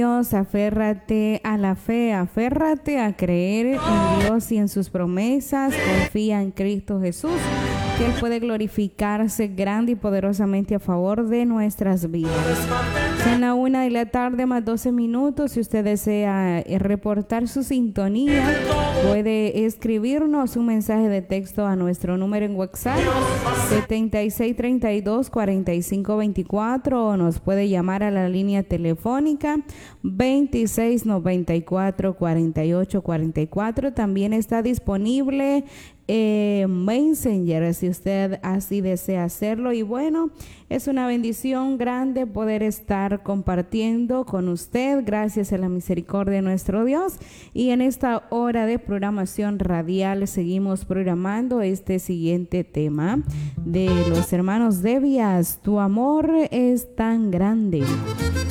Dios, aférrate a la fe, aférrate a creer en Dios y en sus promesas, confía en Cristo Jesús, que Él puede glorificarse grande y poderosamente a favor de nuestras vidas. Son la 1:00 más 12 minutos. Si usted desea reportar su sintonía, puede escribirnos un mensaje de texto a nuestro número en WhatsApp 7632-4524 o nos puede llamar a la línea telefónica 2694-4844. También está disponible Messenger si usted así desea hacerlo. Y bueno, es una bendición grande poder estar compartiendo con usted gracias a la misericordia de nuestro Dios. Y en esta hora de programación radial seguimos programando este siguiente tema de los hermanos Debias: tu amor es tan grande.